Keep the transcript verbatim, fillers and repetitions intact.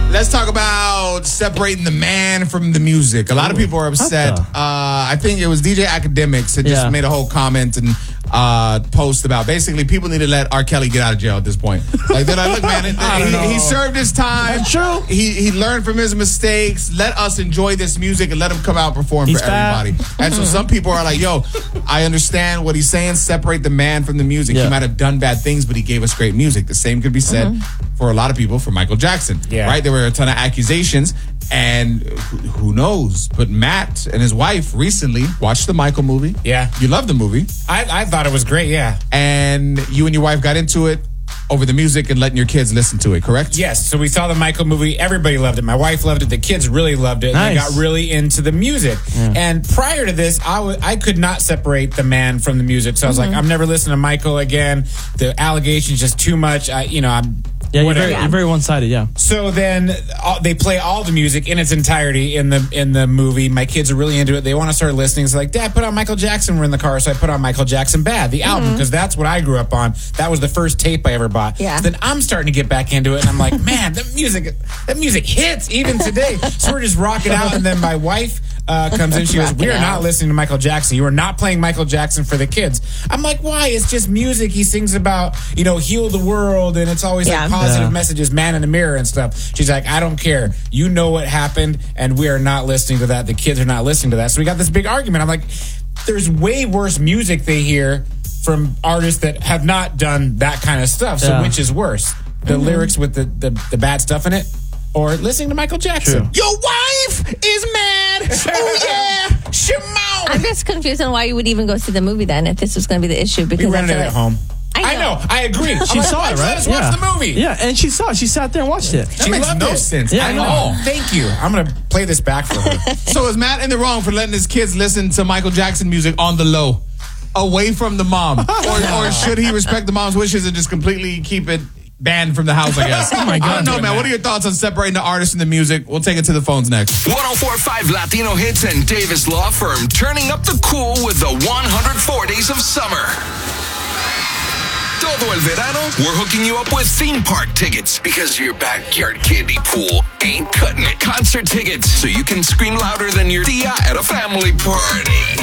Let's talk about separating the man from the music. A lot of people are upset. Uh, I think it was D J Academics that just Yeah. made a whole comment and uh, post about basically people need to let R. Kelly get out of jail at this point. Like they're like, look, man, it, I don't he, know. he served his time. That's true. He he learned from his mistakes. Let us enjoy this music and let him come out and perform He's for fat. everybody. And so some people are like, yo, I understand what he's saying. Separate the man from the music. Yeah. He might have done bad things, but he gave us great music. The same could be said for a lot of people for Michael Jackson. Yeah. Right? There were a ton of accusations, and who, who knows? But Matt and his wife recently watched the Michael movie. Yeah. You love the movie. I, I thought it was great, yeah. And you and your wife got into it over the music and letting your kids listen to it, correct? Yes, so we saw the Michael movie. Everybody loved it. My wife loved it. The kids really loved it. And they Nice. got really into the music. And prior to this, I wa- I could not separate the man from the music. So I was like, I'm never listening to Michael again. The allegations just too much. I, you know, I'm Yeah, you're whatever. very, you're very one-sided, yeah. So then uh, they play all the music in its entirety in the in the movie. My kids are really into it. They want to start listening. It's like, Dad, put on Michael Jackson. We're in the car, so I put on Michael Jackson Bad, the album, because that's what I grew up on. That was the first tape I ever bought. Yeah. So then I'm starting to get back into it, and I'm like, man, that music, that music hits even today. So we're just rocking out, and then my wife uh, comes in. She goes, "We are not listening to Michael Jackson. You are not playing Michael Jackson for the kids." I'm like, why? It's just music. He sings about, you know, heal the world, and it's always Yeah. like positive Yeah. messages, man in the mirror and stuff. She's like, I don't care. You know what happened, and we are not listening to that. The kids are not listening to that. So we got this big argument. I'm like, there's way worse music they hear from artists that have not done that kind of stuff. So Yeah. which is worse? The lyrics with the, the, the bad stuff in it? Or listening to Michael Jackson? True. Your wife is mad. Oh, yeah. Shimon. I'm just confused on why you would even go see the movie then if this was going to be the issue. We Because I rented feel it like, at home. I know. I know. I agree. She saw it, right? Let's watch the movie. Yeah, and she saw it. She sat there and watched it. That She makes loved no it. sense Yeah, at I know. all. Thank you. I'm going to play this back for her. So is Matt in the wrong for letting his kids listen to Michael Jackson music on the low, away from the mom? Or, or should he respect the mom's wishes and just completely keep it banned from the house, I guess? Oh, my God. I don't know, man. What are your thoughts on separating the artist and the music? We'll take it to the phones next. one oh four point five Latino Hits and Davis Law Firm turning up the cool with the one hundred four days of summer. Todo el verano, we're hooking you up with theme park tickets because your backyard kiddie pool ain't cutting it. Concert tickets so you can scream louder than your tia at a family party.